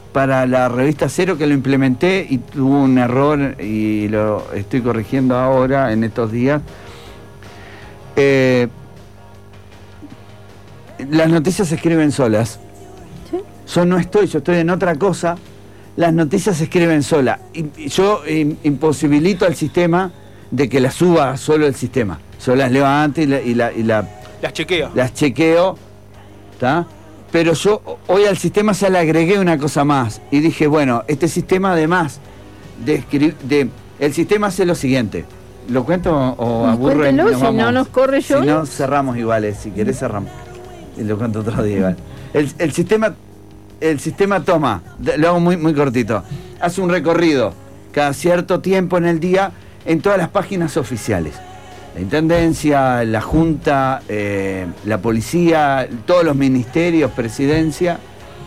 para la revista Cero, que lo implementé y tuvo un error y lo estoy corrigiendo ahora en estos días. Las noticias se escriben solas. ¿Sí? Yo estoy en otra cosa. Las noticias se escriben solas. Y yo imposibilito al sistema de que las suba solo el sistema. Yo las leo antes las chequeo. Las chequeo, ¿está? Pero yo hoy al sistema ya le agregué una cosa más. Y dije, bueno, este sistema además el sistema hace lo siguiente. ¿Lo cuento o aburro? Cuéntelo, si no nos corre yo. Si no, cerramos igual, si querés cerramos. Y lo cuento otro día igual. El sistema toma, lo hago muy, muy cortito, hace un recorrido cada cierto tiempo en el día en todas las páginas oficiales. La Intendencia, la Junta, la Policía, todos los ministerios, Presidencia,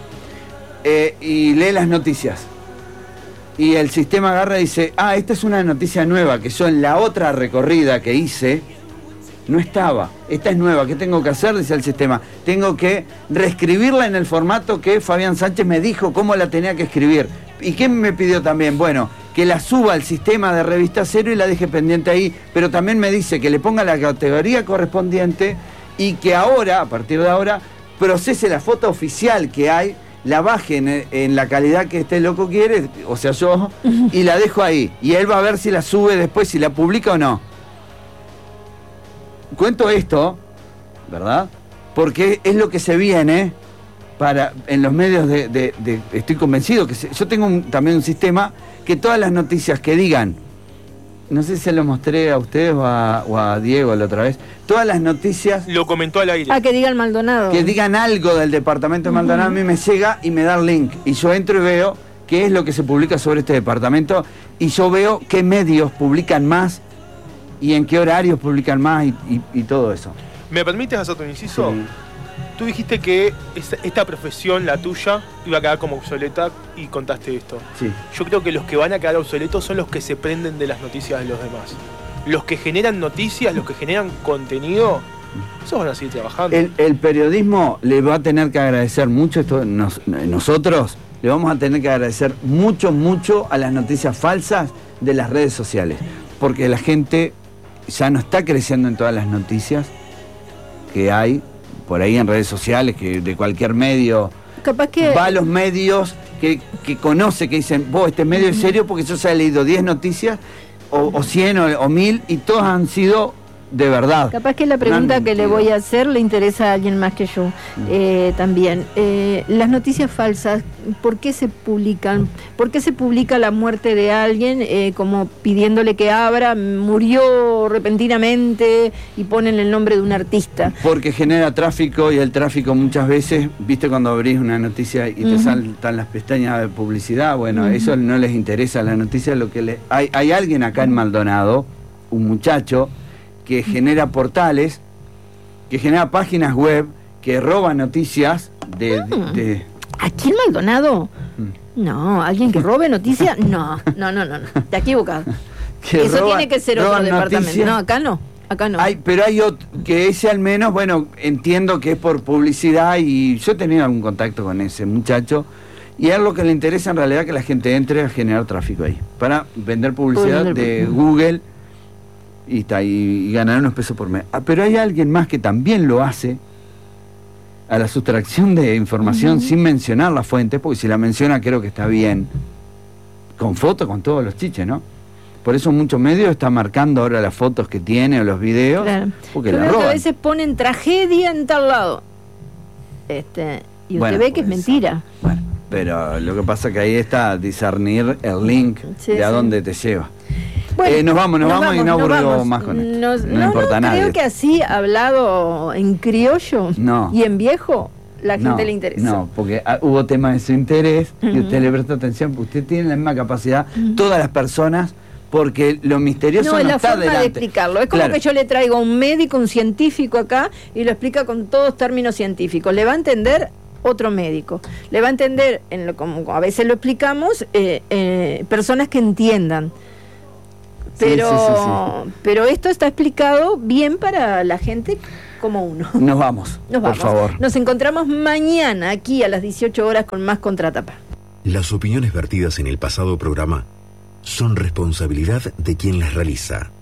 y lee las noticias. Y el sistema agarra y dice, esta es una noticia nueva, que yo en la otra recorrida que hice no estaba. Esta es nueva, ¿qué tengo que hacer? Dice el sistema. Tengo que reescribirla en el formato que Fabián Sánchez me dijo cómo la tenía que escribir. ¿Y qué me pidió también? Bueno, que la suba al sistema de Revista Cero y la deje pendiente ahí, pero también me dice que le ponga la categoría correspondiente y que ahora, a partir de ahora, procese la foto oficial que hay, la baje en la calidad que este loco quiere, o sea yo, y la dejo ahí. Y él va a ver si la sube después, si la publica o no. Cuento esto, ¿verdad? Porque es lo que se viene en los medios estoy convencido que yo tengo también un sistema que todas las noticias que digan, no sé si se lo mostré a ustedes o a Diego la otra vez, todas las noticias... Lo comentó al aire. Que digan Maldonado. Que digan algo del departamento de Maldonado, a mí me llega y me da el link. Y yo entro y veo qué es lo que se publica sobre este departamento y yo veo qué medios publican más y en qué horarios publican más y todo eso. ¿Me permites hacerte un inciso? Sí. Tú dijiste que esta profesión, la tuya, iba a quedar como obsoleta y contaste esto. Sí. Yo creo que los que van a quedar obsoletos son los que se prenden de las noticias de los demás. Los que generan noticias, los que generan contenido, esos van a seguir trabajando. El periodismo le va a tener que agradecer mucho, nosotros le vamos a tener que agradecer mucho a las noticias falsas de las redes sociales. Porque la gente ya no está creciendo en todas las noticias que hay por ahí en redes sociales, que de cualquier medio, capaz que va a los medios que conoce, que dicen, este medio es serio porque yo ya he leído 10 noticias, o 100 o 1000, y todas han sido de verdad. Capaz que la pregunta que le voy a hacer le interesa a alguien más que yo también. Las noticias falsas, ¿por qué se publican? ¿Por qué se publica la muerte de alguien como pidiéndole que abra, murió repentinamente y ponen el nombre de un artista? Porque genera tráfico y el tráfico muchas veces, viste cuando abrís una noticia y te saltan las pestañas de publicidad, bueno, eso no les interesa a la noticia, hay alguien acá en Maldonado, un muchacho, que genera portales, que genera páginas web, que roba noticias de... ¿Aquí en Maldonado? No, ¿alguien que robe noticias? No, te equivocado. Eso tiene que ser otro departamento. Noticias. No, acá no. Pero hay otro, que ese al menos, bueno, entiendo que es por publicidad y yo he tenido algún contacto con ese muchacho y a él lo que le interesa en realidad es que la gente entre a generar tráfico ahí, para vender publicidad de Google y ganar unos pesos por mes. Pero hay alguien más que también lo hace a la sustracción de información sin mencionar la fuente, porque si la menciona creo que está bien, con fotos, con todos los chiches, ¿no? Por eso muchos medios están marcando ahora las fotos que tiene o los videos, porque la roban. A veces ponen tragedia en tal lado y usted ve que es mentira. Bueno, pero lo que pasa que ahí está discernir el link de a dónde te lleva. Bueno, nos vamos y no aburrimos más con esto. No importa nada. Creo que así, hablado en criollo y en viejo, la gente le interesa. No, porque hubo temas de su interés y usted le presta atención, porque usted tiene la misma capacidad, todas las personas, porque lo misterioso no está delante. No, es la forma de explicarlo. Es como que yo le traigo a un médico, un científico acá, y lo explica con todos términos científicos. Le va a entender otro médico. Le va a entender, como a veces lo explicamos, personas que entiendan. Pero esto está explicado bien para la gente como uno. Nos vamos. Por favor. Nos encontramos mañana aquí a las 18 horas con más Contratapa. Las opiniones vertidas en el pasado programa son responsabilidad de quien las realiza.